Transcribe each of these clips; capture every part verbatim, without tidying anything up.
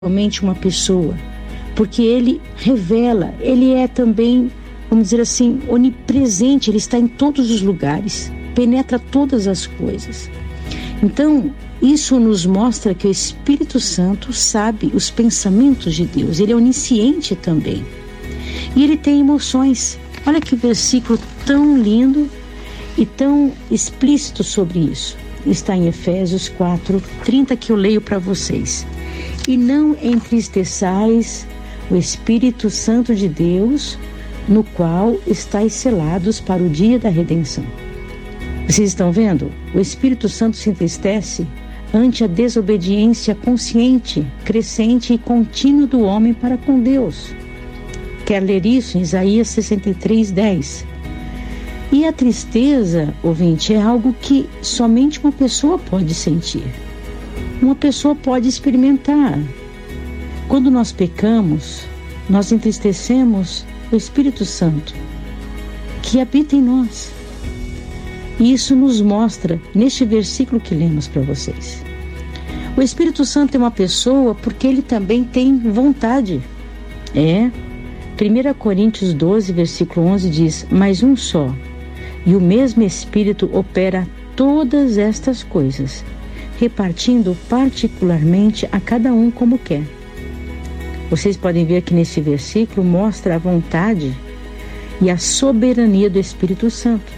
somente uma pessoa, porque ele revela, ele é também, vamos dizer assim, onipresente, ele está em todos os lugares, penetra todas as coisas. Então, isso nos mostra que o Espírito Santo sabe os pensamentos de Deus, ele é onisciente também. E ele tem emoções. Olha que versículo tão lindo e tão explícito sobre isso. Está em Efésios quatro, trinta, que eu leio para vocês. E não entristeçais o Espírito Santo de Deus, no qual estáis selados para o dia da redenção. Vocês estão vendo? O Espírito Santo se entristece ante a desobediência consciente, crescente e contínua do homem para com Deus. Quer ler isso em Isaías sessenta e três, dez. E a tristeza, ouvinte, é algo que somente uma pessoa pode sentir. Uma pessoa pode experimentar. Quando nós pecamos, nós entristecemos o Espírito Santo, que habita em nós. E isso nos mostra neste versículo que lemos para vocês. O Espírito Santo é uma pessoa porque ele também tem vontade. É, primeira Coríntios doze, versículo onze diz: mas um só, e o mesmo Espírito opera todas estas coisas, repartindo particularmente a cada um como quer. Vocês podem ver que nesse versículo mostra a vontade e a soberania do Espírito Santo.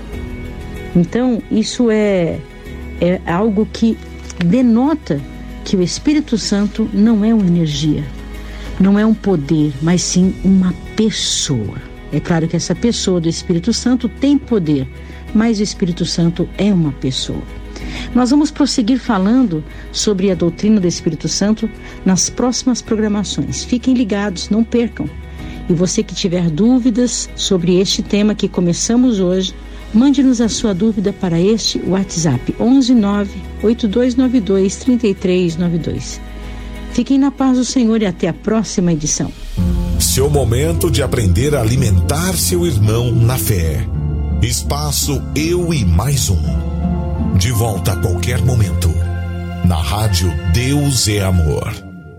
Então, isso é, é algo que denota que o Espírito Santo não é uma energia, não é um poder, mas sim uma pessoa. É claro que essa pessoa do Espírito Santo tem poder, mas o Espírito Santo é uma pessoa. Nós vamos prosseguir falando sobre a doutrina do Espírito Santo nas próximas programações. Fiquem ligados, não percam. E você que tiver dúvidas sobre este tema que começamos hoje, mande-nos a sua dúvida para este WhatsApp onze nove oito dois nove dois três três nove dois. Fiquem na paz do Senhor e até a próxima edição. Seu momento de aprender a alimentar seu irmão na fé. Espaço Eu e Mais Um. De volta a qualquer momento. Na rádio Deus é Amor.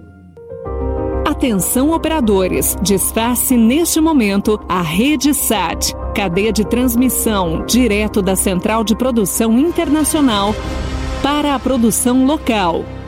Atenção, operadores. Desface neste momento a Rede Sat, cadeia de transmissão direto da Central de Produção Internacional para a produção local.